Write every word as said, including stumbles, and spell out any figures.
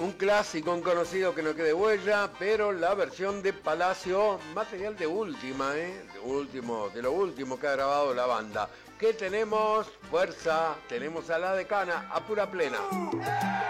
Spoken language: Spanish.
Un clásico, un conocido que no quede huella, pero la versión de Palacio, material de última, ¿eh? De último, de lo último que ha grabado la banda. ¿Qué tenemos? Fuerza, tenemos a la decana a pura plena.